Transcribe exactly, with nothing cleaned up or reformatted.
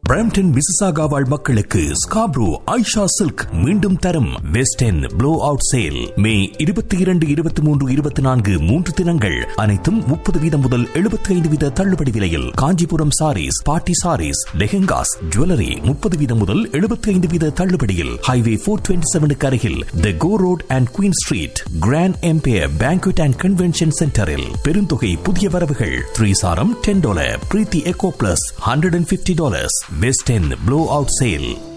Brampton Mississauga வாழ் மக்களுக்கு Scarborough Aisha silk மீண்டும் தரும் west end flow out sale மே இருபத்தி இரண்டு இருபத்தி மூன்று இருபத்தி நான்கு மூன்று தினங்கள் அனைத்தும் முப்பது வீதம் முதல் எழுபத்தி ஐந்து வீத தள்ளுபடி விலையில். காஞ்சிபுரம் சாரீஸ், பார்ட்டி சாரீஸ், லெஹெங்காஸ், ஜுவல்லரி முப்பது வீதம் முதல் எழுபத்தி ஐந்து வீத தள்ளுபடியில். ஹைவே போர் டுவெண்ட்டி செவனுக்கு அருகில் தி கோ road and queen street grand empire banquet and convention சென்டரில் பெருந்தொகை புதிய வரவுகள். த்ரீ சாரம் ten dollar, Preethi echo plus hundred and fifty dollars. West end flow out sale.